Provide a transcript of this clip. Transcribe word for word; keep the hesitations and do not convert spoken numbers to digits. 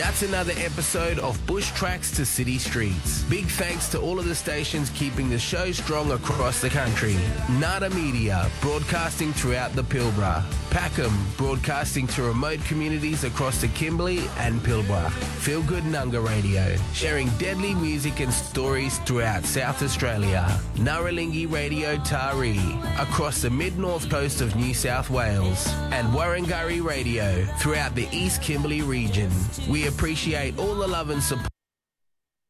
That's another episode of Bush Tracks to City Streets. Big thanks to all of the stations keeping the show strong across the country. Nada Media, broadcasting throughout the Pilbara. Packham, broadcasting to remote communities across the Kimberley and Pilbara. Feel Good Nunga Radio, sharing deadly music and stories throughout South Australia. Naralingi Radio Taree, across the mid-north coast of New South Wales. And Warringari Radio, throughout the East Kimberley region. We appreciate all the love and support